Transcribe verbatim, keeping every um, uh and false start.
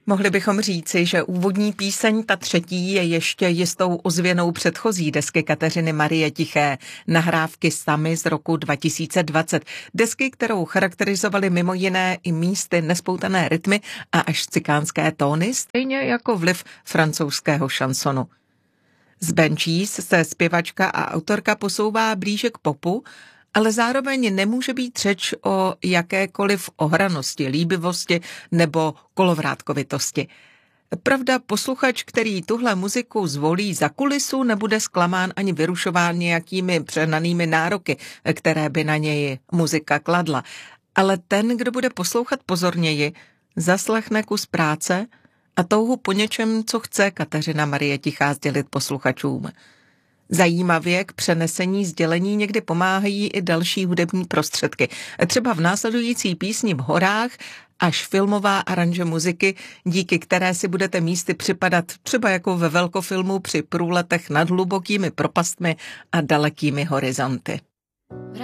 Mohli bychom říci, že úvodní píseň, ta třetí, je ještě jistou ozvěnou předchozí desky Kateřiny Marie Tiché, nahrávky Sami z roku dva tisíce dvacet. Desky, kterou charakterizovaly mimo jiné i místy nespoutané rytmy a až cikánské tóny, stejně jako vliv francouzského šansonu. Z Banshees se zpěvačka a autorka posouvá blíže k popu, ale zároveň nemůže být řeč o jakékoliv ohranosti, líbivosti nebo kolovrátkovitosti. Pravda, posluchač, který tuhle muziku zvolí za kulisu, nebude zklamán ani vyrušován nějakými přehnanými nároky, které by na něj muzika kladla. Ale ten, kdo bude poslouchat pozorněji, zaslechne kus práce a touhu po něčem, co chce Kateřina Marie Tichá sdělit posluchačům. Zajímavě k přenesení sdělení někdy pomáhají i další hudební prostředky. Třeba v následující písni V horách až filmová aranže muziky, díky které si budete místy připadat třeba jako ve velkofilmu při průletech nad hlubokými propastmi a dalekými horizonty.